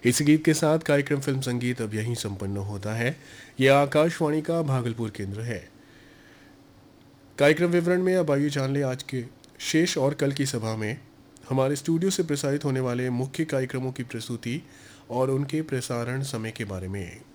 इस गीत के साथ कार्यक्रम फिल्म संगीत अब यहीं संपन्न होता है। यह आकाशवाणी का भागलपुर केंद्र है। कार्यक्रम विवरण में अब आइए जान ले आज के शेष और कल की सभा में हमारे स्टूडियो से प्रसारित होने वाले मुख्य कार्यक्रमों की प्रस्तुति और उनके प्रसारण समय के बारे में।